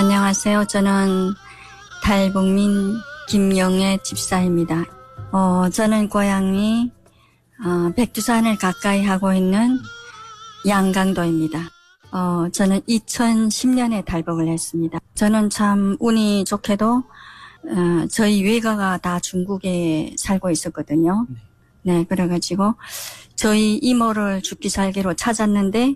안녕하세요. 저는 탈북민 김영애 집사입니다. 저는 고향이 백두산을 가까이 하고 있는 양강도입니다. 저는 2010년에 탈북을 했습니다. 저는 참 운이 좋게도 저희 외가가 다 중국에 살고 있었거든요. 네, 그래가지고 저희 이모를 죽기 살기로 찾았는데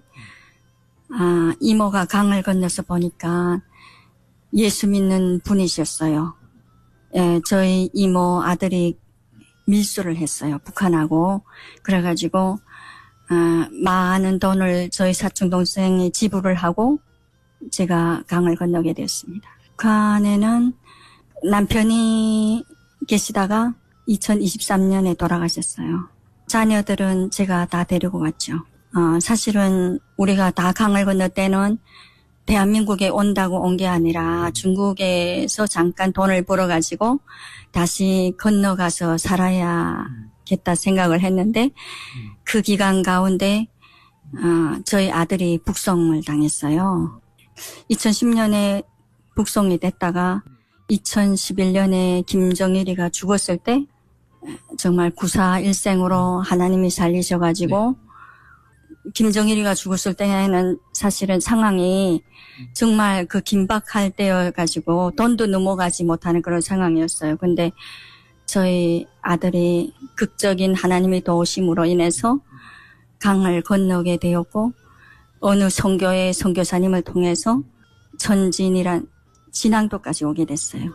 이모가 강을 건너서 보니까 예수 믿는 분이셨어요. 예, 저희 이모 아들이 밀수를 했어요. 북한하고. 그래가지고 많은 돈을 저희 사촌 동생이 지불을 하고 제가 강을 건너게 됐습니다. 북한에는 남편이 계시다가 2023년에 돌아가셨어요. 자녀들은 제가 다 데리고 갔죠. 사실은 우리가 다 강을 건널 때는 대한민국에 온다고 온 게 아니라 중국에서 잠깐 돈을 벌어가지고 다시 건너가서 살아야겠다 생각을 했는데 그 기간 가운데 저희 아들이 북송을 당했어요. 2010년에 북송이 됐다가 2011년에 김정일이가 죽었을 때 정말 구사일생으로 하나님이 살리셔가지고 김정일이가 죽었을 때에는 사실은 상황이 정말 그 긴박할 때여가지고 돈도 넘어가지 못하는 그런 상황이었어요. 근데 저희 아들이 극적인 하나님의 도우심으로 인해서 강을 건너게 되었고 어느 선교의 선교사님을 통해서 천진이란 진앙도까지 오게 됐어요.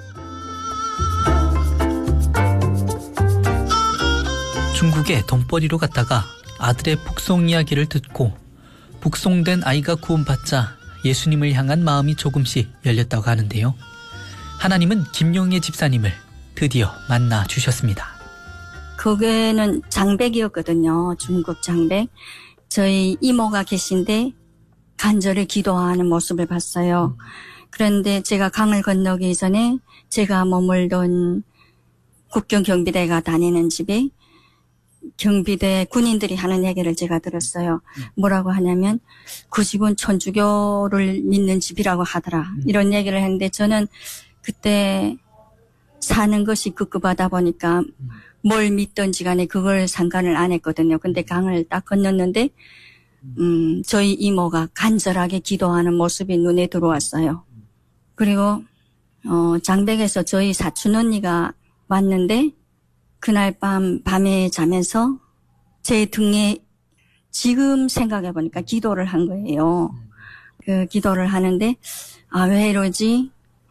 중국에 돈벌이로 갔다가 아들의 북송 이야기를 듣고 북송된 아이가 구원받자 예수님을 향한 마음이 조금씩 열렸다고 하는데요. 하나님은 김용애 집사님을 드디어 만나 주셨습니다. 그게는 장백이었거든요. 중국 장백. 저희 이모가 계신데 간절히 기도하는 모습을 봤어요. 그런데 제가 강을 건너기 전에 제가 머물던 국경경비대가 다니는 집에 경비대 군인들이 하는 얘기를 제가 들었어요. 뭐라고 하냐면 그 집은 천주교를 믿는 집이라고 하더라. 이런 얘기를 했는데 저는 그때 사는 것이 급급하다 보니까 뭘 믿든지 간에 그걸 상관을 안 했거든요. 근데 강을 딱 건넜는데 저희 이모가 간절하게 기도하는 모습이 눈에 들어왔어요. 그리고 장백에서 저희 사촌 언니가 왔는데 그날 밤에 자면서 제 등에 지금 생각해보니까 기도를 한 거예요. 그 기도를 하는데 왜 이러지?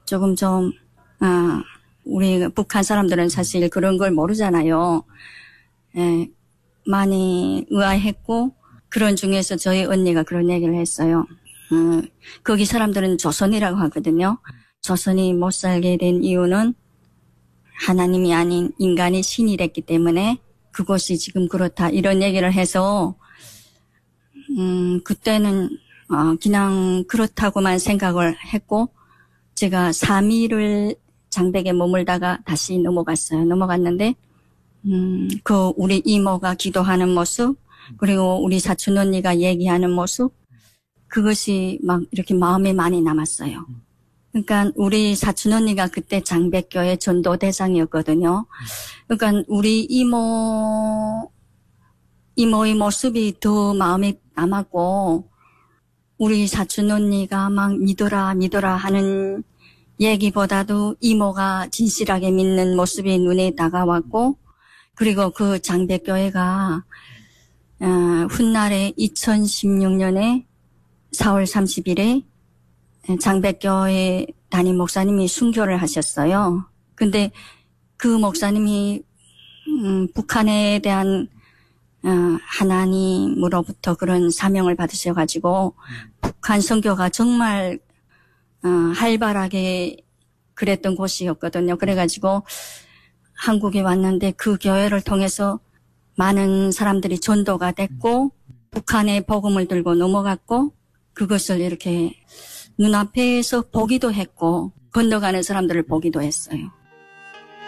우리 북한 사람들은 사실 그런 걸 모르잖아요. 예, 많이 의아했고 그런 중에서 저희 언니가 그런 얘기를 했어요. 거기 사람들은 조선이라고 하거든요. 조선이 못 살게 된 이유는 하나님이 아닌 인간이 신이 됐기 때문에 그것이 지금 그렇다 이런 얘기를 해서 그때는 그냥 그렇다고만 생각을 했고 제가 3일을 장백에 머물다가 다시 넘어갔는데 그 우리 이모가 기도하는 모습 그리고 우리 사촌 언니가 얘기하는 모습 그것이 막 이렇게 마음에 많이 남았어요. 그러니까 우리 사촌 언니가 그때 장백교회 전도대장이었거든요. 그러니까 우리 이모의 모습이 더 마음에 남았고 우리 사촌 언니가 막 믿어라 하는 얘기보다도 이모가 진실하게 믿는 모습이 눈에 다가왔고 그리고 그 장백교회가 훗날에 2016년에 4월 30일에 장백교회 담임 목사님이 순교를 하셨어요. 근데 그 목사님이 북한에 대한 하나님으로부터 그런 사명을 받으셔가지고 북한 선교가 정말 활발하게 그랬던 곳이었거든요. 그래가지고 한국에 왔는데 그 교회를 통해서 많은 사람들이 전도가 됐고 북한의 복음을 들고 넘어갔고 그것을 이렇게 눈앞에서 보기도 했고 건너가는 사람들을 보기도 했어요.